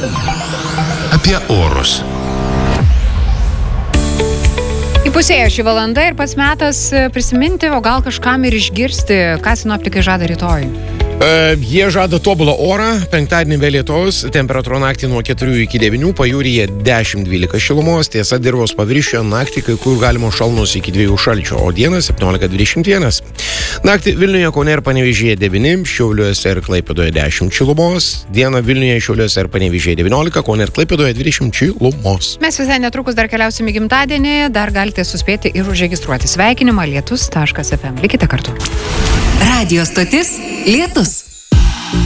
Apie orus. Įpusėjo ši valanda ir pats metas prisiminti, o gal kažkam ir išgirsti, ką sinoptikai žada rytoj. Jie žada tobulą orą, penktadienį be lietaus, temperatūra naktį nuo 4 iki 9, pajūryje 10-12 šilumos, tiesa dirvos paviršiuje naktį kai kur galima šalnos iki 2 šalčio, o dieną 17-21. Naktį Vilniuje, Kaune ir Panevėžyje 9, Šiauliuose ir Klaipėdoje 10 šilumos, dieną Vilniuje, Šiauliuose ir Panevėžyje 19, Kaune ir Klaipėdoje 20 šilumos. Mes visai netrukus dar keliausime į gimtadienį, dar galite suspėti ir užregistruoti sveikinimą lietus.fm. Likite kartu. Radio stotis Lietus.